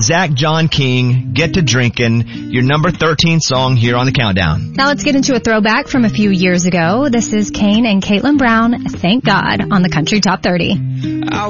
Zach John King, Get to Drinkin', your number 13 song here on the Countdown. Now let's get into a throwback from a few years ago. This is Kane and Caitlin Brown, Thank God, on the Country Top 30.